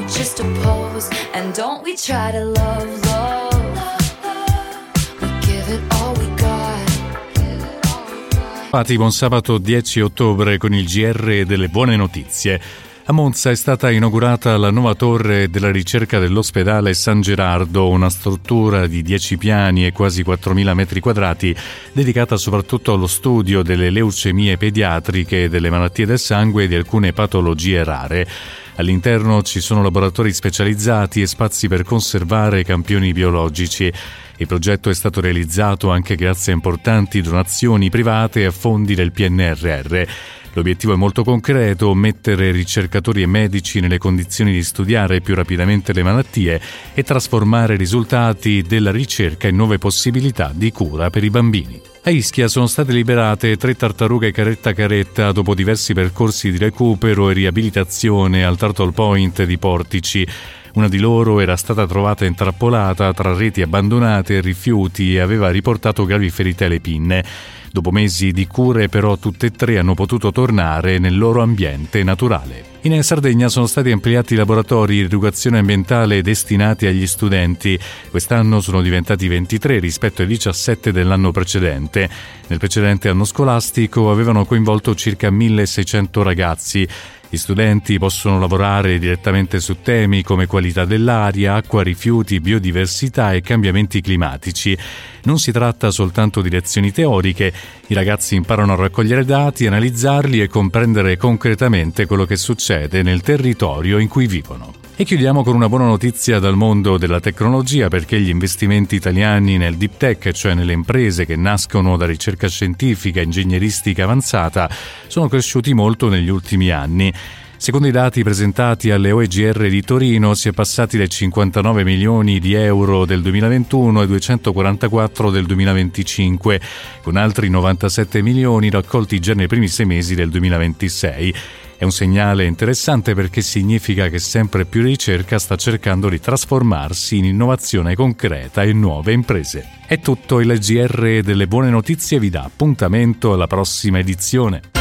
just a pose. And don't we try to love, we give it all we got. Buon sabato 10 ottobre con il GR delle buone notizie. A Monza è stata inaugurata la nuova torre della ricerca dell'ospedale San Gerardo, una struttura di 10 piani e quasi 4.000 metri quadrati, dedicata soprattutto allo studio delle leucemie pediatriche, delle malattie del sangue e di alcune patologie rare. All'interno ci sono laboratori specializzati e spazi per conservare campioni biologici. Il progetto è stato realizzato anche grazie a importanti donazioni private e a fondi del PNRR. L'obiettivo è molto concreto: mettere ricercatori e medici nelle condizioni di studiare più rapidamente le malattie e trasformare i risultati della ricerca in nuove possibilità di cura per i bambini. A Ischia sono state liberate 3 tartarughe caretta caretta dopo diversi percorsi di recupero e riabilitazione al Turtle Point di Portici. Una di loro era stata trovata intrappolata tra reti abbandonate e rifiuti e aveva riportato gravi ferite alle pinne. Dopo mesi di cure, però, tutte e 3 hanno potuto tornare nel loro ambiente naturale. In Sardegna sono stati ampliati i laboratori di educazione ambientale destinati agli studenti. Quest'anno sono diventati 23 rispetto ai 17 dell'anno precedente. Nel precedente anno scolastico avevano coinvolto circa 1.600 ragazzi. Gli studenti possono lavorare direttamente su temi come qualità dell'aria, acqua, rifiuti, biodiversità e cambiamenti climatici. Non si tratta soltanto di lezioni teoriche, i ragazzi imparano a raccogliere dati, analizzarli e comprendere concretamente quello che succede nel territorio in cui vivono. E chiudiamo con una buona notizia dal mondo della tecnologia, perché gli investimenti italiani nel deep tech, cioè nelle imprese che nascono da ricerca scientifica e ingegneristica avanzata, sono cresciuti molto negli ultimi anni. Secondo i dati presentati alle OEGR di Torino si è passati dai 59 milioni di euro del 2021 ai 244 del 2025, con altri 97 milioni raccolti già nei primi 6 mesi del 2026. È un segnale interessante perché significa che sempre più ricerca sta cercando di trasformarsi in innovazione concreta e nuove imprese. È tutto, il GR delle buone notizie vi dà appuntamento alla prossima edizione.